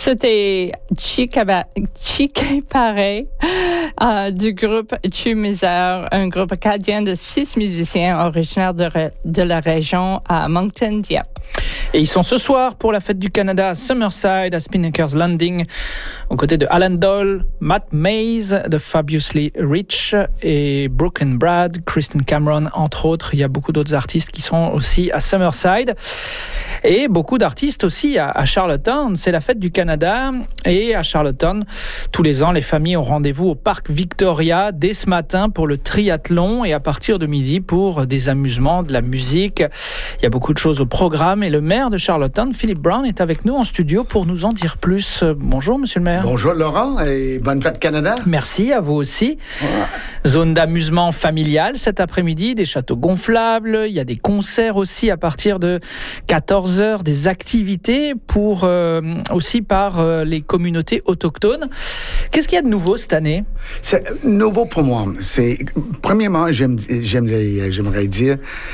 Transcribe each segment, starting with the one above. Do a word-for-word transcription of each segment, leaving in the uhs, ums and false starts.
C'était Chikaba, Chikepare euh, du groupe Tu-Misère, un groupe acadien de six musiciens originaires de, de la région à Moncton, Dieppe. Et ils sont ce soir pour la fête du Canada à Summerside, à Spinnaker's Landing, aux côtés de Alan Doyle, Matt Mays de Fabulously Rich et Brooke and Brad, Kristen Cameron, entre autres. Il y a beaucoup d'autres artistes qui sont aussi à Summerside. Et beaucoup d'artistes aussi à, à Charlottetown. C'est la fête du Canada. Et à Charlottetown, tous les ans, les familles ont rendez-vous au parc Victoria dès ce matin pour le triathlon et à partir de midi pour des amusements, de la musique. Il y a beaucoup de choses au programme. Et le maire de Charlottetown, Philip Brown, est avec nous en studio pour nous en dire plus. Bonjour, monsieur le maire. Bonjour, Laurent, et bonne fête Canada. Merci, à vous aussi. Ouais. Zone d'amusement familial cet après-midi, des châteaux gonflables. Il y a des concerts aussi à partir de quatorze heures, des activités pour euh, aussi par euh, les communautés autochtones. Qu'est-ce qu'il y a de nouveau cette année? C'est nouveau pour moi. C'est, premièrement, j'aime, j'aime, j'aimerais dire,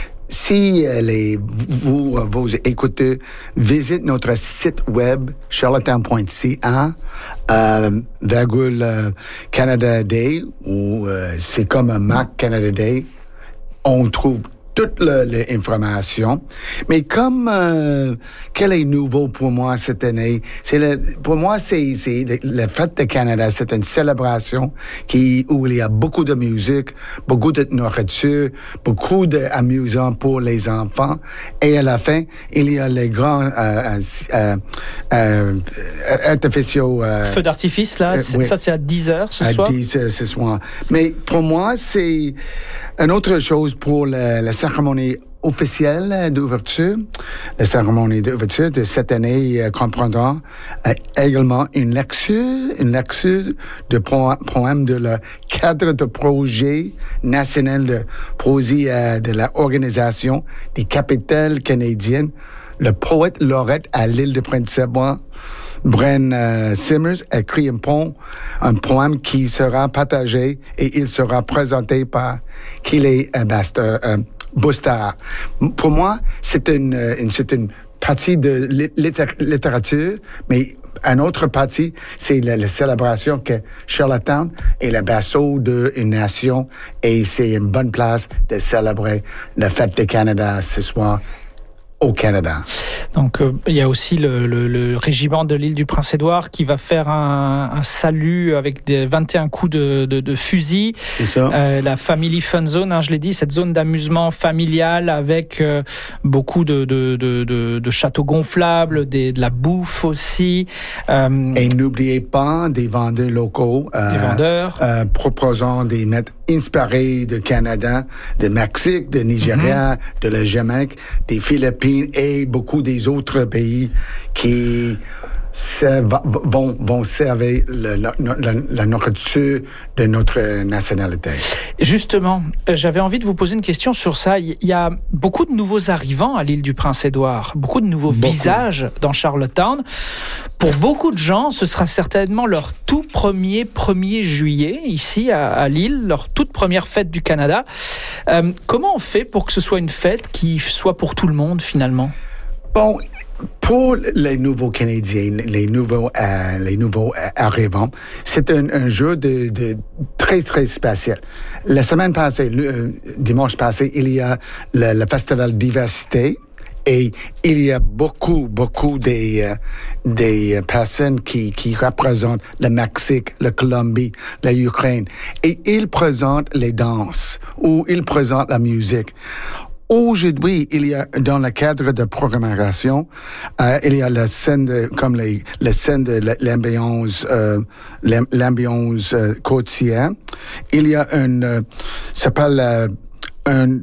si les, vous, vous écoutez, visite notre site web charlottetown point c a, euh, virgule euh, Canada Day, ou euh, c'est comme un Mac Canada Day. On trouve toute l'information. Mais comme euh, quel est nouveau pour moi cette année, c'est le, pour moi c'est c'est le, la fête de Canada, c'est une célébration qui où il y a beaucoup de musique, beaucoup de nourriture, beaucoup d'amusant pour les enfants. Et à la fin, il y a les grands euh, euh, euh, artificiaux. Euh, Feux d'artifice là, euh, c'est, oui. Ça c'est à dix heures ce à soir. À dix heures ce soir. Mais pour moi c'est une autre chose pour la, la cérémonie officielle d'ouverture. La cérémonie d'ouverture de cette année euh, comprendra euh, également une lecture, une lecture de pro- poèmes de le cadre de projet national de poésie euh, de l'Organisation des capitales canadiennes. Le poète lauréat à l'île de Prince-Édouard, Bren uh, Simmers, a écrit un poème, un poème qui sera partagé et il sera présenté par Kiley Buster, uh, Buster. Pour moi, c'est une, une, c'est une partie de littér- littérature, mais une autre partie, c'est la, la célébration que Charlottetown est le berceau d'une nation et c'est une bonne place de célébrer la fête du Canada ce soir au Canada. Donc, euh, il y a aussi le, le, le régiment de l'île du Prince-Édouard qui va faire un, un salut avec des vingt et un coups de, de, de fusil. C'est ça. Euh, la Family Fun Zone, hein, je l'ai dit, cette zone d'amusement familial avec euh, beaucoup de, de, de, de, de châteaux gonflables, des, de la bouffe aussi. Euh, et n'oubliez pas des vendeurs locaux. Euh, des vendeurs. Euh, proposant des mets inspirés du Canada, du Mexique, du Nigeria, mm-hmm. de la Jamaïque, des Philippines et beaucoup des autres pays qui servent, vont, vont servir le, la, la, la nourriture de notre nationalité. Justement, j'avais envie de vous poser une question sur ça. Il y a beaucoup de nouveaux arrivants à l'île du Prince-Édouard, beaucoup de nouveaux beaucoup. visages dans Charlottetown. Pour beaucoup de gens, ce sera certainement leur tout premier premier juillet ici à, à Lille, leur toute première fête du Canada. Euh, comment on fait pour que ce soit une fête qui soit pour tout le monde finalement? Bon, pour les nouveaux Canadiens, les nouveaux, euh, les nouveaux euh, arrivants, c'est un, un jeu de, de très, très spécial. La semaine passée, le, euh, dimanche passé, il y a le, le Festival Diversité et il y a beaucoup, beaucoup des, euh, des personnes qui, qui représentent le Mexique, la Colombie, la Ukraine. Et ils présentent les danses ou ils présentent la musique. Aujourd'hui, il y a, dans le cadre de programmation, euh, il y a la scène de, comme les, la scène de l'ambiance, euh, l'ambiance euh, côtière. Il y a une, euh, ça s'appelle, euh, un